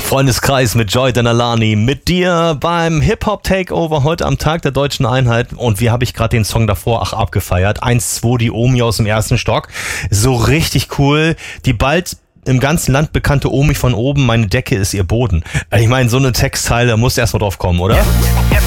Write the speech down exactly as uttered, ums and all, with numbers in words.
Freundeskreis mit Joy Denalani, mit dir beim Hip-Hop-Takeover heute am Tag der Deutschen Einheit. Und wie habe ich gerade den Song davor ach abgefeiert? eins zwei, die Omi aus dem ersten Stock. So richtig cool. Die bald im ganzen Land bekannte Omi von oben, meine Decke ist ihr Boden. Ich meine, so eine Textzeile muss erst mal drauf kommen, oder?